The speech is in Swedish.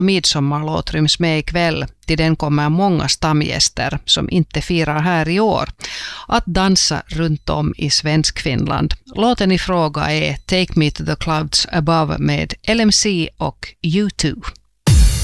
midsommarlåt ryms med ikväll. Till den kommer många stamgäster som inte firar här i år att dansa runt om i Svenskfinland. Låten i fråga är Take Me to the Clouds Above med LMC och U2.